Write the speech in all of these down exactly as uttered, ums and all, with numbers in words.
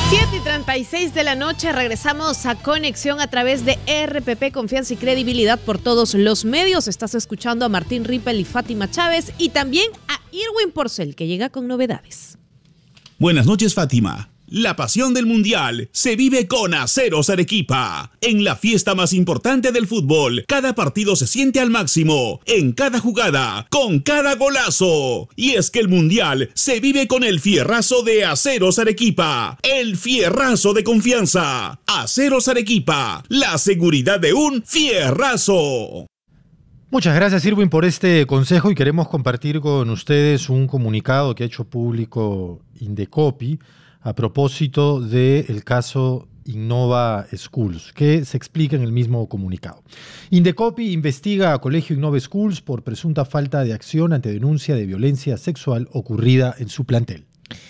siete y treinta y seis de la noche, regresamos a Conexión a través de R P P, confianza y credibilidad por todos los medios. Estás escuchando a Martín Rippel y Fátima Chávez y también a Irwin Porcel, que llega con novedades. Buenas noches, Fátima. La pasión del Mundial se vive con Aceros Arequipa. En la fiesta más importante del fútbol, cada partido se siente al máximo, en cada jugada, con cada golazo. Y es que el Mundial se vive con el fierrazo de Aceros Arequipa, el fierrazo de confianza. Aceros Arequipa, la seguridad de un fierrazo. Muchas gracias, Irwin, por este consejo, y queremos compartir con ustedes un comunicado que ha hecho público Indecopi a propósito del caso Innova Schools, que se explica en el mismo comunicado. Indecopi investiga a Colegio Innova Schools por presunta falta de acción ante denuncia de violencia sexual ocurrida en su plantel.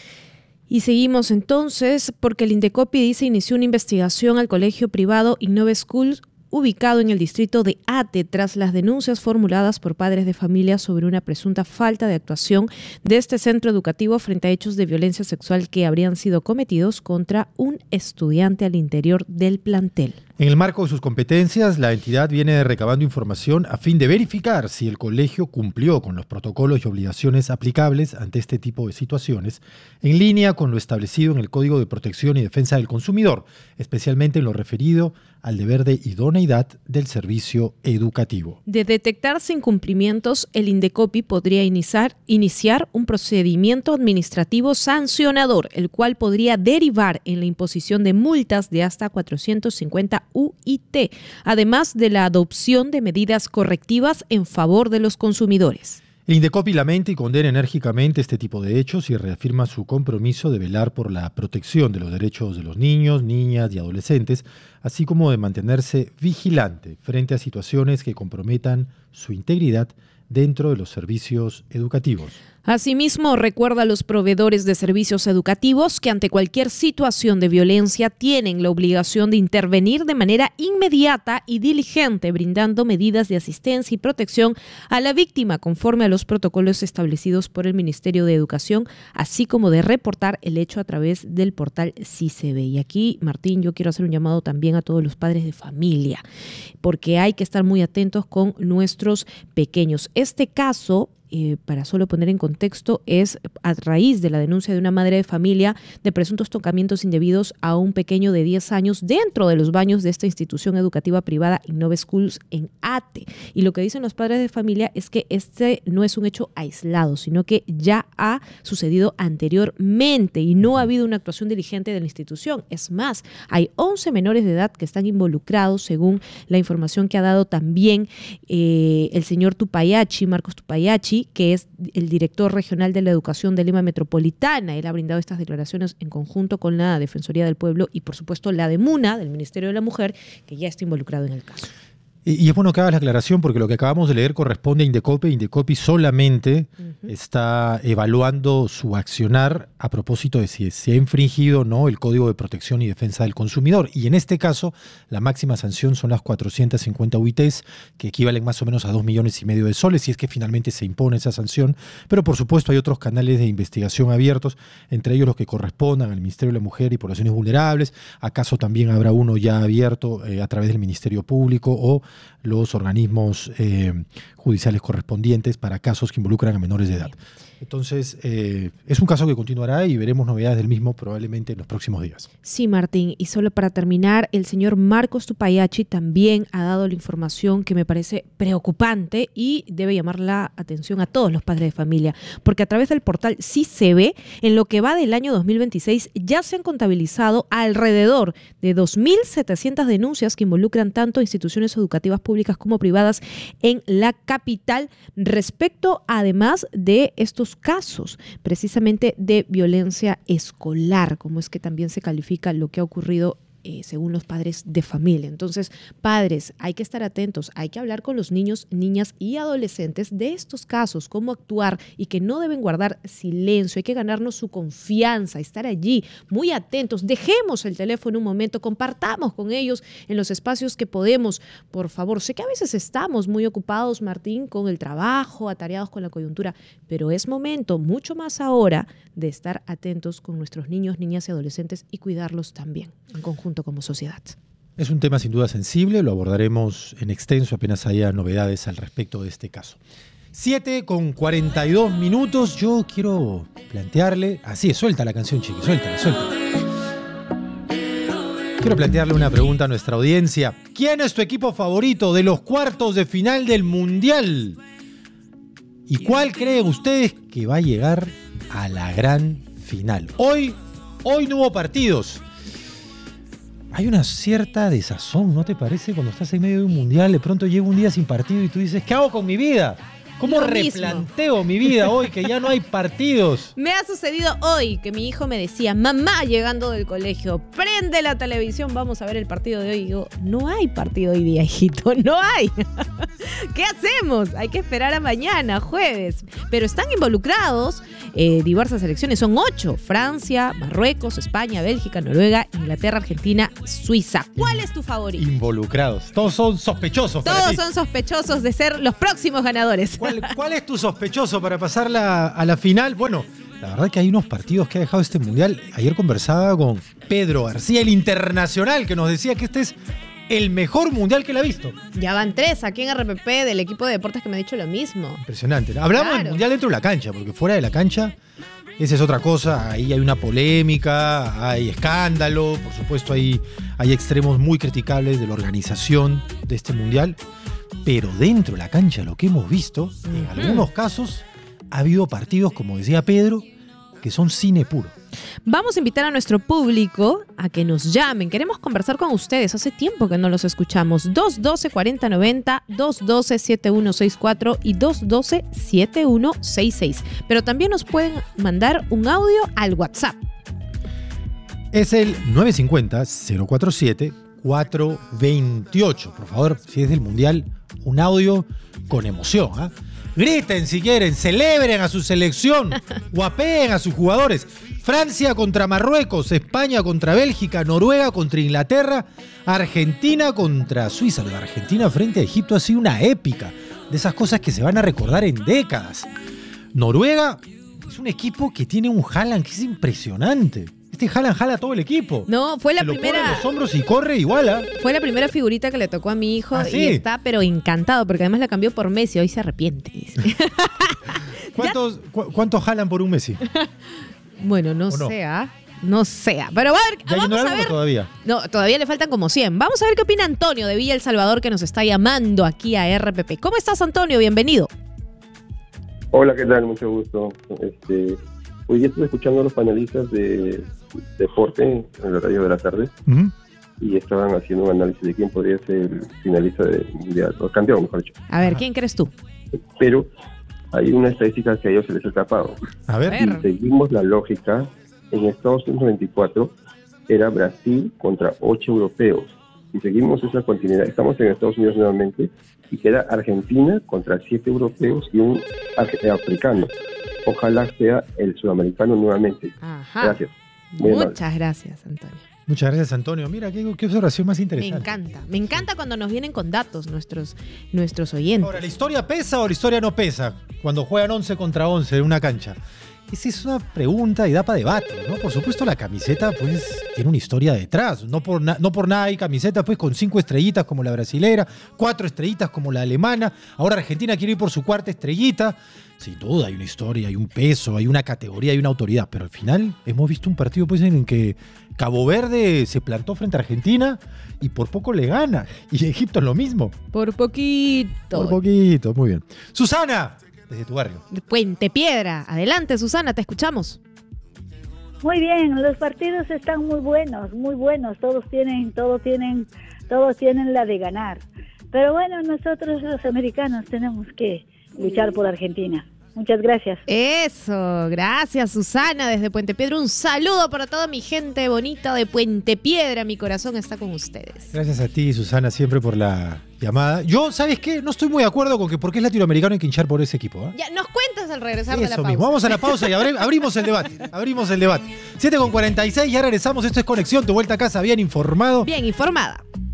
Y seguimos entonces, porque el Indecopi dice inició una investigación al colegio privado Innova Schools ubicado en el distrito de Ate tras las denuncias formuladas por padres de familia sobre una presunta falta de actuación de este centro educativo frente a hechos de violencia sexual que habrían sido cometidos contra un estudiante al interior del plantel. En el marco de sus competencias, la entidad viene recabando información a fin de verificar si el colegio cumplió con los protocolos y obligaciones aplicables ante este tipo de situaciones, en línea con lo establecido en el Código de Protección y Defensa del Consumidor, especialmente en lo referido al deber de idoneidad del servicio educativo. De detectarse incumplimientos, el Indecopi podría iniciar, iniciar un procedimiento administrativo sancionador, el cual podría derivar en la imposición de multas de hasta cuatrocientos cincuenta U I T, además de la adopción de medidas correctivas en favor de los consumidores. El Indecopi lamenta y condena enérgicamente este tipo de hechos y reafirma su compromiso de velar por la protección de los derechos de los niños, niñas y adolescentes, así como de mantenerse vigilante frente a situaciones que comprometan su integridad dentro de los servicios educativos. Asimismo, recuerda a los proveedores de servicios educativos que ante cualquier situación de violencia tienen la obligación de intervenir de manera inmediata y diligente, brindando medidas de asistencia y protección a la víctima conforme a los protocolos establecidos por el Ministerio de Educación, así como de reportar el hecho a través del portal SICEBE. Y aquí, Martín, yo quiero hacer un llamado también a todos los padres de familia, porque hay que estar muy atentos con nuestros pequeños. Este caso, Eh, para solo poner en contexto, es a raíz de la denuncia de una madre de familia de presuntos tocamientos indebidos a un pequeño de diez años dentro de los baños de esta institución educativa privada Innova Schools en Ate. Y lo que dicen los padres de familia es que este no es un hecho aislado, sino que ya ha sucedido anteriormente y no ha habido una actuación diligente de la institución. Es más, hay once menores de edad que están involucrados, según la información que ha dado también eh, el señor Tupayachi, Marcos Tupayachi, que es el director regional de la educación de Lima Metropolitana. Él ha brindado estas declaraciones en conjunto con la Defensoría del Pueblo y, por supuesto, la de MUNA, del Ministerio de la Mujer, que ya está involucrado en el caso. Y es bueno que hagas la aclaración, porque lo que acabamos de leer corresponde a Indecopi. Indecopi solamente uh-huh. está evaluando su accionar a propósito de si se ha infringido o no el Código de Protección y Defensa del Consumidor. Y en este caso, la máxima sanción son las cuatrocientas cincuenta U I Ts, que equivalen más o menos a dos millones y medio de soles, si es que finalmente se impone esa sanción. Pero, por supuesto, hay otros canales de investigación abiertos, entre ellos los que correspondan al Ministerio de la Mujer y Poblaciones Vulnerables. ¿Acaso también habrá uno ya abierto eh, a través del Ministerio Público o los organismos eh, judiciales correspondientes para casos que involucran a menores de edad? Entonces, eh, es un caso que continuará y veremos novedades del mismo probablemente en los próximos días. Sí, Martín. Y solo para terminar, el señor Marcos Tupayachi también ha dado la información que me parece preocupante y debe llamar la atención a todos los padres de familia, porque a través del portal SICEBE, en lo que va del año dos mil veintiséis, ya se han contabilizado alrededor de dos mil setecientas denuncias que involucran tanto instituciones educativas públicas como privadas en la capital, respecto además de estos casos precisamente de violencia escolar, como es que también se califica lo que ha ocurrido eh, según los padres de familia. Entonces, padres, hay que estar atentos, hay que hablar con los niños, niñas y adolescentes de estos casos, cómo actuar y que no deben guardar silencio, hay que ganarnos su confianza, estar allí, muy atentos, dejemos el teléfono un momento, compartamos con ellos en los espacios que podemos, por favor. Sé que a veces estamos muy ocupados, Martín, con el trabajo, atareados con la coyuntura, pero es momento, mucho más ahora, de estar atentos con nuestros niños, niñas y adolescentes y cuidarlos también, en conjunto como sociedad. Es un tema sin duda sensible, lo abordaremos en extenso apenas haya novedades al respecto de este caso. siete con cuarenta y dos minutos, yo quiero plantearle, así es, suelta la canción, chiqui, suéltala, suéltala. Quiero plantearle una pregunta a nuestra audiencia. ¿Quién es tu equipo favorito de los cuartos de final del Mundial? ¿Y cuál creen ustedes que va a llegar a la gran final? Hoy, hoy no hubo partidos. Hay una cierta desazón, ¿no te parece? Cuando estás en medio de un mundial, de pronto llega un día sin partido y tú dices, ¿qué hago con mi vida? ¿Cómo Lo replanteo mismo. mi vida hoy que ya no hay partidos? Me ha sucedido hoy que mi hijo me decía, mamá, llegando del colegio, prende la televisión, vamos a ver el partido de hoy. Y digo, no hay partido hoy día, hijito, no hay. ¿Qué hacemos? Hay que esperar a mañana, jueves. Pero están involucrados eh, diversas selecciones, son ocho. Francia, Marruecos, España, Bélgica, Noruega, Inglaterra, Argentina, Suiza. ¿Cuál es tu favorito? Involucrados. Todos son sospechosos. para Todos ti. son sospechosos de ser los próximos ganadores. ¿Cuál, ¿Cuál es tu sospechoso para pasar la, a la final? Bueno, la verdad que hay unos partidos que ha dejado este mundial. Ayer conversaba con Pedro García, el internacional, que nos decía que este es el mejor mundial que él ha visto. Ya van tres aquí en R P P del equipo de deportes que me ha dicho lo mismo. Impresionante, ¿no? Hablamos Claro. del mundial dentro de la cancha, porque fuera de la cancha, esa es otra cosa. Ahí hay una polémica, hay escándalo, por supuesto hay, hay extremos muy criticables de la organización de este mundial. Pero dentro de la cancha, lo que hemos visto, en Ujú. algunos casos, ha habido partidos, como decía Pedro, que son cine puro. Vamos a invitar a nuestro público a que nos llamen. Queremos conversar con ustedes. Hace tiempo que no los escuchamos. dos uno dos, cuatro cero nueve cero, dos uno dos, siete uno seis cuatro y dos uno dos, siete uno seis seis. Pero también nos pueden mandar un audio al WhatsApp. Es el nueve cinco cero, cero cuatro siete, cuatro dos ocho. Por favor, si es del mundial, un audio con emoción, ¿eh? Griten si quieren, celebren a su selección, guapeen a sus jugadores. Francia contra Marruecos, España contra Bélgica, Noruega contra Inglaterra, Argentina contra Suiza. La Argentina frente a Egipto ha sido una épica, de esas cosas que se van a recordar en décadas. Noruega es un equipo que tiene un Haaland que es impresionante. Este Haaland jala todo el equipo. No, fue la Se lo pone en primera. los hombros y corre igual, ¿ah? Fue la primera figurita que le tocó a mi hijo. ¿Ah, sí? Y está pero encantado porque además la cambió por Messi. Hoy se arrepiente. Dice. ¿Cuántos, cu- ¿Cuántos jalan por un Messi? Bueno, no, ¿O no? sé, ¿ah? No sé. Pero va a ver, ¿Ya vamos llenó a algo ver. todavía? No, todavía le faltan como cien. Vamos a ver qué opina Antonio de Villa El Salvador, que nos está llamando aquí a R P P. ¿Cómo estás, Antonio? Bienvenido. Hola, ¿qué tal? Mucho gusto. Este, hoy día estuve escuchando a los panelistas de deporte en la radio de la tarde Ujú. y estaban haciendo un análisis de quién podría ser el finalista del mundial, o campeón, mejor dicho. A ver, Ajá. ¿quién crees tú? Pero hay una estadística que a ellos se les ha escapado. A ver. A ver. Si seguimos la lógica, en Estados Unidos noventa y cuatro era Brasil contra ocho europeos. Si seguimos esa continuidad, estamos en Estados Unidos nuevamente y queda Argentina contra siete europeos y un af- africano. Ojalá sea el sudamericano nuevamente. Ajá. Gracias. Muy amable. Muchas gracias, Antonio. Muchas gracias, Antonio. Mira, qué, qué observación más Me interesante. encanta. Me encanta cuando nos vienen con datos nuestros, nuestros oyentes. Ahora, ¿la historia pesa o la historia no pesa cuando juegan once contra once en una cancha? Esa es una pregunta y da para debate, ¿no? Por supuesto, la camiseta, pues, tiene una historia detrás. No por, na- no por nada hay camisetas, pues, con cinco estrellitas como la brasilera, cuatro estrellitas como la alemana. Ahora Argentina quiere ir por su cuarta estrellita. Sin duda hay una historia, hay un peso, hay una categoría, hay una autoridad. Pero al final hemos visto un partido, pues, en el que Cabo Verde se plantó frente a Argentina y por poco le gana. Y Egipto es lo mismo. Por poquito. Por poquito, muy bien. Susana, desde tu barrio. Puente Piedra. Adelante, Susana, te escuchamos. Muy bien, los partidos están muy buenos, muy buenos. Todos tienen, todos tienen, todos tienen la de ganar. Pero bueno, nosotros los americanos tenemos que luchar por Argentina. Muchas gracias. Eso, gracias Susana desde Puente Piedra. Un saludo para toda mi gente bonita de Puente Piedra. Mi corazón está con ustedes. Gracias a ti, Susana, siempre por la llamada. Yo, ¿sabes qué? No estoy muy de acuerdo con que porque es latinoamericano hay que hinchar por ese equipo. ¿eh? Ya, nos cuentas al regresar Eso de la pausa. mismo. Vamos a la pausa y abri abrimos el debate. Abrimos el debate. siete con cuarenta y seis, ya regresamos. Esto es Conexión, tu vuelta a casa bien informado. Bien informada.